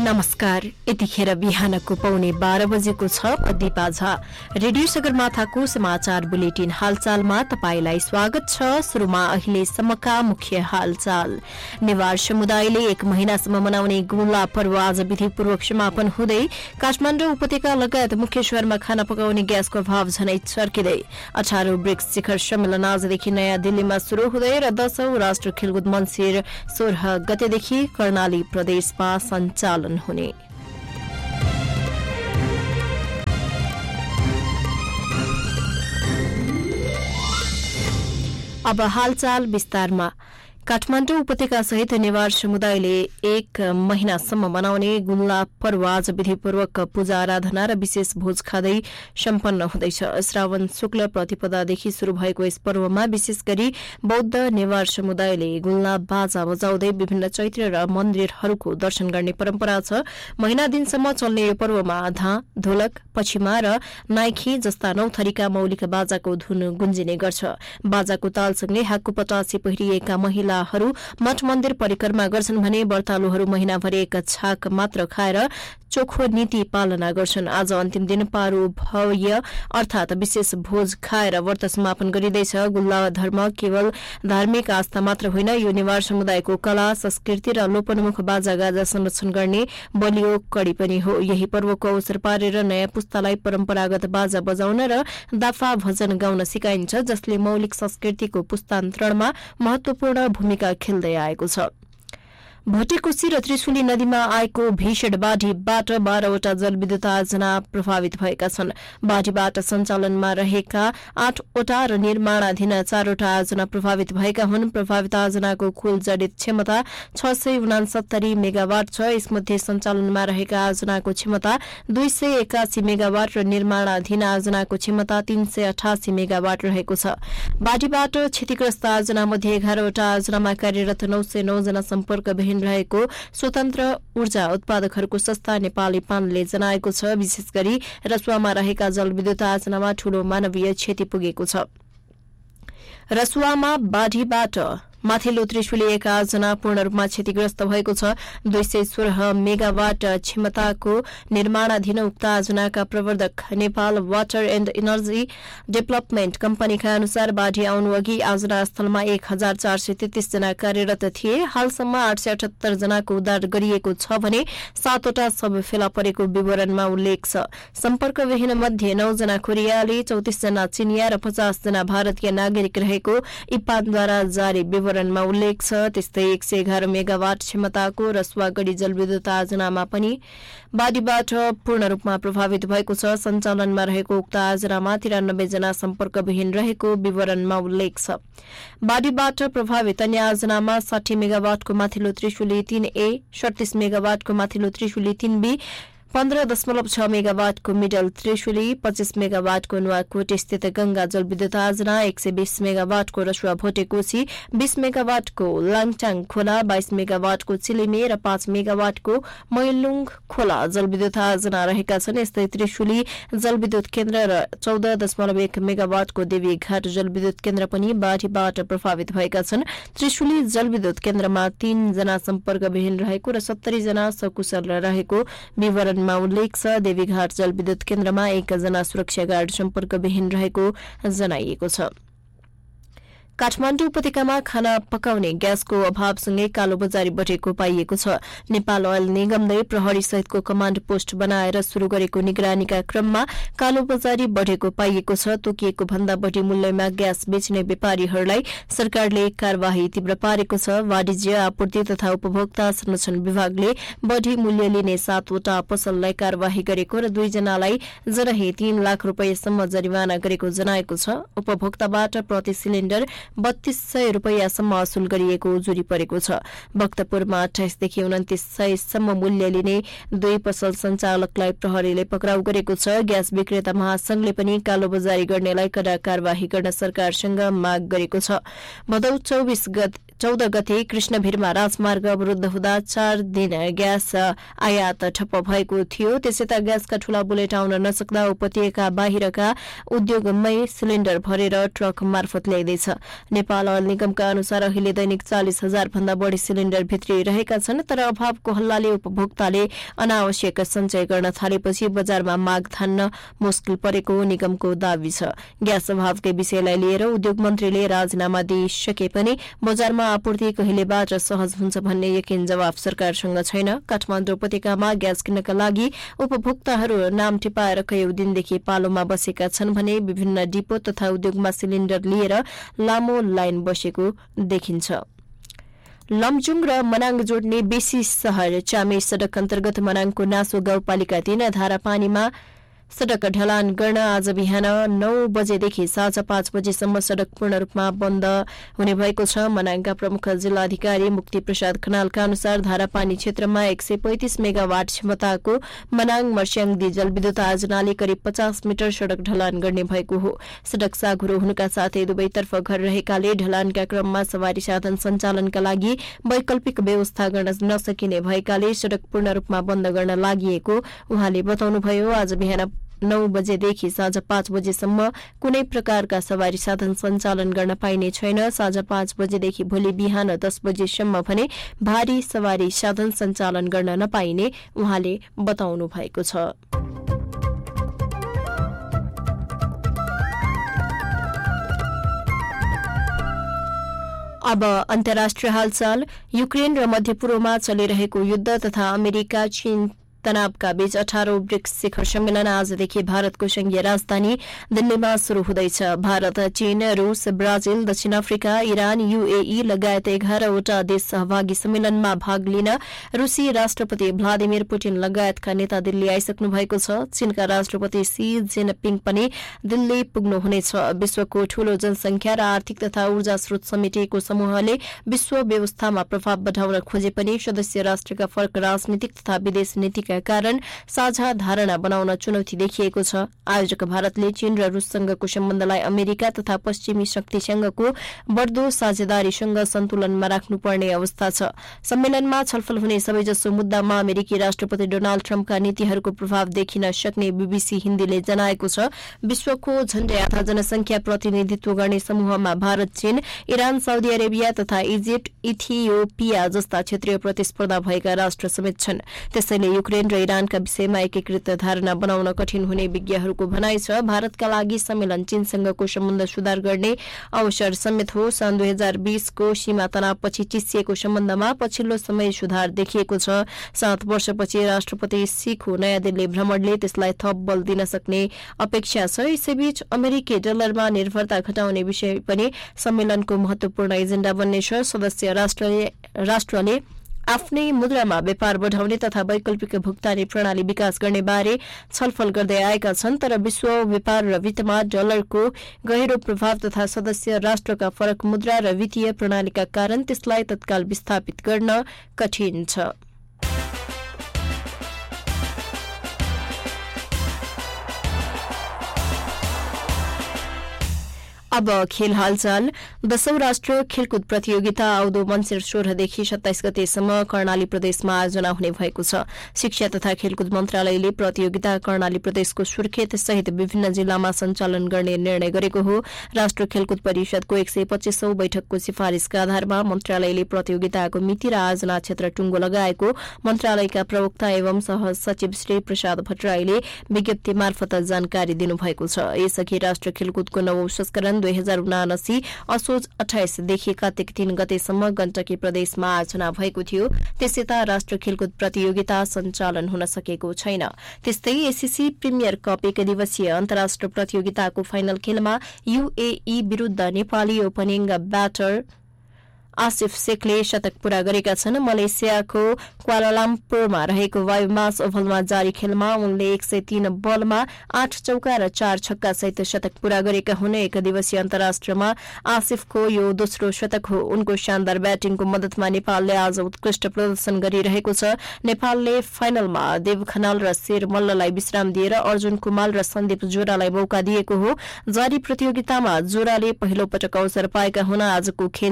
नमस्कार। यतिखेर बिहानको 12:15 बजेको छ दिपा झा रेडियो सगरमाथाको समाचार बुलेटिन हालचालमा तपाईलाई स्वागत छ। सुरुमा अहिलेसम्मका मुख्य हालचाल। नेवार समुदायले 1 महिनासम्म मनाउने गुल्ला पर्व आज विधिपूर्वक समापन हुँदै काठमाडौँ उपत्यका लगायत मुख्य शहरमा खाना पकाउने ग्यासको अभाव झनै चर्किँदै 18 ब्रिक्स शिखर सम्मेलन आजदेखि नयाँ दिल्लीमा शुरू हुँदै र 10औं राष्ट्रिय खेलकुद मन्सिर 16 गतेदेखि कर्णाली प्रदेशमा सञ्चालन हुने। अब हालचाल विस्तारमा। काठमाडौँ उपत्यका सहित नेवार समुदायले 1 महिनासम्म मनाउने गुल्ला पर्व आज विधिपूर्वक पूजा आराधना र विशेष भोज खाँदै सम्पन्न हुँदैछ। श्रावण शुक्ल प्रतिपदादेखि शुरू भएको यस पर्वमा विशेष गरी बौद्ध नेवार समुदायले गुल्ला बाजा बजाउँदै विभिन्न चैत्य र मन्दिरहरूको दर्शन गर्ने परम्परा छ। महिना दिनसम्म चल्ने यो पर्वमा धा, ढोलक, पछिमा र नाइखी जस्ता 9 थरीका मौलिक बाजाको धुन गुन्जिने गर्छ। बाजाको तालसँगै हाक्कु पटासी पहिरिएका महिला मठ मन्दिर परिक्रमा गर्छन् भने व्रतालुहरू महिनाभरि 1 छाक मात्र खाएर चोखो नीति पालना गर्छन्। आज अन्तिम दिन पारु भव्य अर्थात विशेष भोज खाएर व्रत समापन गरिँदैछ। गुल्ला धर्म केवल धार्मिक आस्था मात्र होइन, यो नेवार समुदायको कला, संस्कृति र लोपन्मुख बाजा गाजा संरक्षण गर्ने बलियो कडी पनि हो। यही पर्वको अवसर पारेर नयाँ पुस्तालाई परम्परागत बाजा बजाउन र दाफा भजन गाउन सिकाइन्छ, जसले मौलिक संस्कृतिको पुस्तान्तरणमा महत्वपूर्ण भूमिका खेल्दै आएको छ। भोटेकोशी र त्रिशुली नदीमा आएको भीषण बाढीबाट 12वटा जलविद्युत आयोजना प्रभावित भएका छन्। बाढीबाट सञ्चालनमा रहेका 8वटा र निर्माणाधीन 4वटा आयोजना प्रभावित भएका हुन्। प्रभावित आयोजनाको कुल जडित क्षमता 669 मेगावाट छ। यसमध्ये सञ्चालनमा रहेका आयोजनाको क्षमता 281 मेगावाट र निर्माणाधीन आयोजनाको क्षमता 388 मेगावाट रहेको छ। बाढीबाट क्षतिग्रस्त आयोजनामध्ये 11वटा आयोजनामा कार्यरत 909 जना सम्पर्क रहेको स्वतन्त्र ऊर्जा उत्पादकहरूको संस्था नेपाली पानले जनाएको छ। विशेष गरी रसुवामा रहेका जलविद्युत आयोजनामा ठूलो मानवीय क्षति पुगेको छ। रसुवामा बाढीबाट माथिल्लो त्रिशुली 1 आयोजना पूर्ण रूपमा क्षतिग्रस्त भएको छ। 216 मेगावाट क्षमताको निर्माणाधीन उक्त आयोजनाका प्रवर्धक Nepal water and energy development कम्पनीका अनुसार बाढी आउनु अघि आयोजना स्थलमा 1433 जना कार्यरत थिए। हालसम्म 878 जनाको उद्धार गरिएको छ भने 7वटा शव फेला परेको विवरणमा उल्लेख छ। सम्पर्कविहीन मध्ये 9 जना कोरियाली, 34 जना चिनिया र 50 जना भारतीय नागरिक रहेको इप्पानद्वारा जारी विवरणमा उल्लेख छ। त्यस्तै 111 मेगावाट क्षमताको रसुवागढी जलविद्युत आयोजनामा पनि बाढीबाट पूर्ण रूपमा प्रभावित भएको छ। सञ्चालनमा रहेको उक्त आयोजनामा 93 जना सम्पर्कविहीन रहेको विवरणमा उल्लेख छ। बाढीबाट प्रभावित अन्य आयोजनामा 60 मेगावाटको माथिल्लो त्रिशुली 3A, 37 मेगावाटको माथिल्लो त्रिशुली 3B, 15.6 मेगावाटको मिडल त्रिशुली, 25 मेगावाटको नुवाकोट स्थित गंगा जलविद्युत आयोजना, 120 मेगावाटको रसुवा भोटेकोशी, 20 मेगावाटको लाङटाङ खोला, 22 मेगावाटको चिलिमे र 5 मेगावाटको मैलुङ खोला जलविद्युत आयोजना रहेका छन्। यस्तै त्रिशुली जलविद्युत केन्द्र र 14.1 मेगावाटको देवीघाट जलविद्युत केन्द्र पनि बाढीबाट प्रभावित भएका छन्। त्रिशुली जलविद्युत केन्द्रमा 3 जना सम्पर्कविहीन रहेको र 70 जना सकुशल रहेको विवरण उल्लेख छ। देवीघाट जलविद्युत केन्द्रमा 1 जना सुरक्षा गार्ड सम्पर्कविहीन रहेको जनाइएको छ। काठमाडौँ उपत्यकामा खाना पकाउने ग्यासको अभावसँगै कालोबजारी बढेको पाइएको छ। नेपाल ओयल निगमले प्रहरी सहितको कमाण्ड पोस्ट बनाएर शुरू गरेको निगरानीका क्रममा कालोबजारी बढेको पाइएको छ। तोकिएको भन्दा बढ़ी मूल्यमा ग्यास बेच्ने व्यापारीहरूलाई सरकारले कार्यवाही तीव्र पारेको छ। वाणिज्य आपूर्ति तथा उपभोक्ता संरक्षण विभागले बढ़ी मूल्य लिने 7वटा पसललाई कार्यवाही गरेको र 2 जनालाई जरही 3 लाख रुपैयाँसम्म जरिवाना गरेको जनाएको छ। उपभोक्ताबाट प्रति सिलिण्डर 3200 रुपैयाँसम्म असुल गरिएको उजुरी परेको छ। भक्तपुरमा 28 देखि 2900 सम्म मूल्य लिने 2 पसल सञ्चालकलाई प्रहरीले पक्राउ गरेको छ। ग्यास विक्रेता महासंघले पनि कालोबजारी गर्नेलाई कडा कार्यवाही गर्न सरकारसँग माग गरेको छ। भदौ 14 गते कृष्णभिरमा राजमार्ग अवरुद्ध हुँदा 4 दिन ग्यास आयात ठप्प भएको थियो। त्यसैता ग्यासका ठूला बुलेट आउन नसक्दा उपत्यका बाहिरका उद्योगमै सिलिण्डर भरेर ट्रक मार्फत ल्याइँदैछ। नेपाल अयल निगमका अनुसार अहिले दैनिक 40,000 भन्दा बढी सिलिण्डर भित्रिरहेका छन्, तर अभावको हल्लाले उपभोक्ताले अनावश्यक सञ्चय गर्न थालेपछि बजारमा माग थान्न मुस्किल परेको निगमको दावी छ। ग्यास अभावकै विषयलाई लिएर उद्योग मन्त्रीले राजीनामा दिइसके पनि बजारमा आपूर्ति कहिलेबाट सहज हुन्छ भन्ने यकिन जवाफ सरकारसँग छैन। काठमाडौँ उपत्यकामा ग्यास किन्नका लागि उपभोक्ताहरू नाम टिपाएर कयौं दिनदेखि पालोमा बसेका छन् भने विभिन्न डिपो तथा उद्योगमा सिलिण्डर लिएर लामो लाइन बसेको देखिन्छ। लमजुङ र मनाङ जोड्ने बेसी शहर चामे सड़क अन्तर्गत मनाङको नासो गाउँपालिका 3 धारापानीमा सड़क ढलान गर्न आज बिहान 9 बजेदेखि साँझ 5 बजेसम्म सड़क पूर्ण रूपमा बन्द हुने भएको छ। मनाङका प्रमुख जिल्ला अधिकारी मुक्ति प्रसाद खनालका अनुसार धारापानी क्षेत्रमा 135 मेगावाट क्षमताको मनाङ मर्स्याङदी जलविद्युत आयोजनाले करिब 50 मिटर सड़क ढलान गर्ने भएको हो। सड़क साँघुरो हुनुका साथै दुवैतर्फ घर रहेकाले ढलानका क्रममा सवारी साधन सञ्चालनका लागि वैकल्पिक व्यवस्था गर्न नसकिने भएकाले सड़क पूर्ण रूपमा बन्द गर्न लागि उहाँले बताउनुभयो। आज बिहान 9 बजेदेखि साँझ 5 बजेसम्म कुनै प्रकारका सवारी साधन सञ्चालन गर्न पाइने छैन। साँझ 5 बजेदेखि भोलि बिहान 10 बजेसम्म भने भारी सवारी साधन सञ्चालन गर्न नपाइने उहाँले बताउनु भएको छ। अब अन्तर्राष्ट्रिय हालचाल। युक्रेन र मध्यपूर्वमा चलिरहेको युद्ध तथा अमेरिका चीन तनावका बीच 18औं ब्रिक्स शिखर सम्मेलन आजदेखि भारतको संघीय राजधानी दिल्लीमा शुरू हुँदैछ। भारत, चीन, रूस, ब्राजिल, दक्षिण अफ्रिका, इरान, यूएई लगायत 11वटा देश सहभागी सम्मेलनमा भाग लिन रूसी राष्ट्रपति भ्लादिमिर पुटिन लगायतका नेता दिल्ली आइसक्नु भएको छ। चीनका राष्ट्रपति सी जिनपिङ पनि दिल्ली पुग्नुहुनेछ। विश्वको ठूलो जनसंख्या र आर्थिक तथा ऊर्जा स्रोत समेटिएको समूहले विश्व व्यवस्थामा प्रभाव बढाउन खोजे पनि सदस्य राष्ट्रका फरक राजनीतिक तथा विदेश नीतिका कारण साझा धारणा बनाउन चुनौती देखिएको छ। आयोजक भारतले चीन र रूससँगको सम्बन्धलाई अमेरिका तथा पश्चिमी शक्तिसँगको बढ्दो साझेदारीसँग सन्तुलनमा राख्नुपर्ने अवस्था छ। सम्मेलनमा छलफल हुने सबैजसो मुद्दामा अमेरिकी राष्ट्रपति डोनाल्ड ट्रम्पका नीतिहरूको प्रभाव देखिन सक्ने बीबीसी हिन्दीले जनाएको छ। विश्वको झण्डै आधा जनसंख्या प्रतिनिधित्व गर्ने समूहमा भारत, चीन, इरान, साउदी अरेबिया तथा इजिप्ट, इथियोपिया जस्ता क्षेत्रीय प्रतिस्पर्धा भएका राष्ट्र समेत छन्। त्यसैले युक्रेन र इरानका विषयमा एकीकृत धारणा बनाउन कठिन हुने विज्ञहरूको भनाइ छ। भारतका लागि सम्मेलन चीनसँगको सम्बन्ध सुधार गर्ने अवसर समेत हो। सन् 2020 को सीमा तनावपछि चिसिएको सम्बन्धमा पछिल्लो समय सुधार देखिएको छ। 7 वर्षपछि राष्ट्रपति सीको नयाँ दिल्ली भ्रमणले त्यसलाई थप बल दिन सक्ने अपेक्षा छ। यसैबीच अमेरिकी डलरमा निर्भरता घटाउने विषय पनि सम्मेलनको महत्वपूर्ण एजेण्डा बन्नेछ। सदस्य राष्ट्रले आफ्नै मुद्रामा व्यापार बढाउने तथा वैकल्पिक भुक्तानी प्रणाली विकास गर्ने बारे छलफल गर्दै आएका छन्, तर विश्व व्यापार र वित्तमा डलरको गहिरो प्रभाव तथा सदस्य राष्ट्रका फरक मुद्रा र वित्तीय प्रणालीका कारण त्यसलाई तत्काल विस्थापित गर्न कठिन छ। अब खेल हालचाल। 10औं राष्ट्रिय खेलकुद प्रतियोगिता आउँदो मङ्सिर 16 देखि 27 गतेसम्म कर्णाली प्रदेशमा आयोजना हुने भएको छ। शिक्षा तथा खेलकुद मन्त्रालयले प्रतियोगिता कर्णाली प्रदेशको सुर्खेत सहित विभिन्न जिल्लामा सञ्चालन गर्ने निर्णय गरेको हो। राष्ट्रिय खेलकुद परिषदको 125औं बैठकको सिफारिसका आधारमा मन्त्रालयले प्रतियोगिताको मिति र आयोजना क्षेत्र टुङ्गो लगाएको मन्त्रालयका प्रवक्ता एवं सहसचिव श्री प्रसाद भट्टराईले विज्ञप्ति मार्फत जानकारी दिनुभएको छ। यसअघि राष्ट्रिय खेलकुदको 9औं संस्करण 2079 असोज 28 देखि कार्तिक 3 गतेसम्म गण्डकी प्रदेशमा आयोजना भएको थियो। त्यसैता राष्ट्रिय खेलकुद प्रतियोगिता सञ्चालन हुन सकेको छैन। त्यस्तै एसीसी प्रिमियर कप 1 दिवसीय अन्तर्राष्ट्रिय प्रतियोगिताको फाइनल खेलमा यूएई विरूद्ध नेपाली ओपनिङ ब्याटर आसिफ शेखले शतक पूरा गरेका छन्। मलेसियाको क्वालालम्पुरमा रहेको वायुमास ओभलमा जारी खेलमा उनले 103 बलमा 8 चौका र 4 छक्का सहित शतक पूरा गरेका हुन्। 1 दिवसीय अन्तर्राष्ट्रियमा आसिफको यो दोस्रो शतक हो। उनको शानदार ब्याटिङको मद्दतमा नेपालले आज उत्कृष्ट प्रदर्शन गरिरहेको छ। नेपालले फाइनलमा देव खनाल र शेर मल्ललाई विश्राम दिएर अर्जुन कुमाल र सन्दीप जोरालाई मौका दिएको हो। जारी प्रतियोगितामा जोराले पहिलो पटक अवसर पाएका हुन आजको खेल